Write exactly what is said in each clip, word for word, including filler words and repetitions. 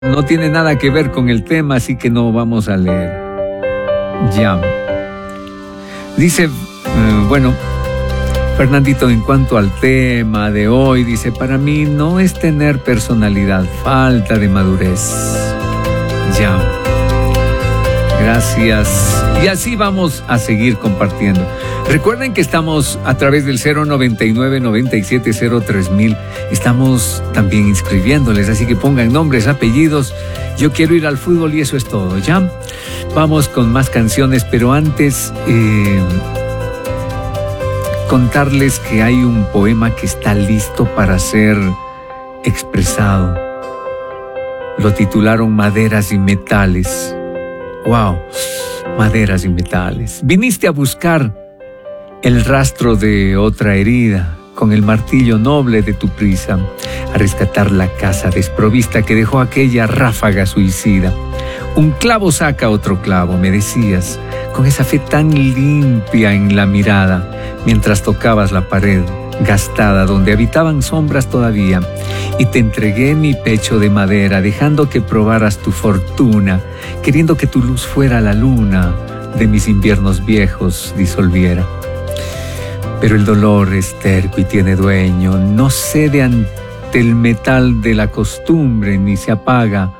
No tiene nada que ver con el tema, así que no vamos a leer. Ya. Dice, eh, bueno, Fernandito, en cuanto al tema de hoy, dice, para mí no es tener personalidad, falta de madurez. Ya. Gracias. Y así vamos a seguir compartiendo. Recuerden que estamos a través del cero noventa y nueve, noventa y siete, cero tres mil. Estamos también inscribiéndoles, así que pongan nombres, apellidos. Yo quiero ir al fútbol y eso es todo. Ya vamos con más canciones, pero antes eh, contarles que hay un poema que está listo para ser expresado. Lo titularon Maderas y Metales. Wow, maderas y metales. Viniste a buscar el rastro de otra herida, con el martillo noble de tu prisa, a rescatar la casa desprovista que dejó aquella ráfaga suicida. Un clavo saca otro clavo, me decías, con esa fe tan limpia en la mirada, mientras tocabas la pared gastada donde habitaban sombras todavía, y te entregué mi pecho de madera, dejando que probaras tu fortuna, queriendo que tu luz fuera la luna de mis inviernos viejos disolviera. Pero el dolor es terco y tiene dueño, no cede ante el metal de la costumbre, ni se apaga.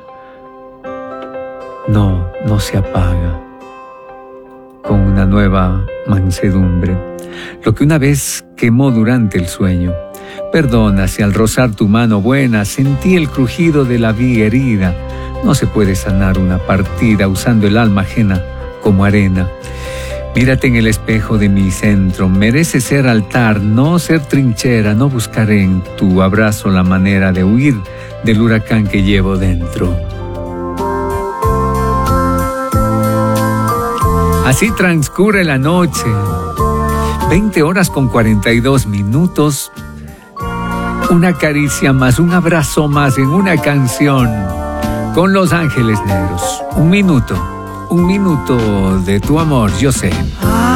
No, no se apaga con una nueva mansedumbre. Lo que una vez quemó durante el sueño. Perdona si al rozar tu mano buena sentí el crujido de la viga herida. No se puede sanar una partida usando el alma ajena como arena. Mírate en el espejo de mi centro, mereces ser altar, no ser trinchera, no buscaré en tu abrazo la manera de huir del huracán que llevo dentro. Así transcurre la noche, veinte horas con cuarenta y dos minutos, una caricia más, un abrazo más en una canción con Los Ángeles Negros. Un minuto. Un minuto de tu amor, yo sé.